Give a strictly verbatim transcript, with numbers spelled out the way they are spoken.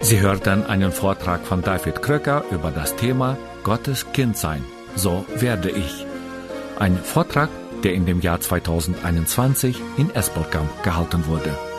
Sie hörten einen Vortrag von David Kröcker über das Thema Gottes Kind sein. So werde ich. Ein Vortrag, der in dem Jahr zweitausendeinundzwanzig in Esbolkamp gehalten wurde.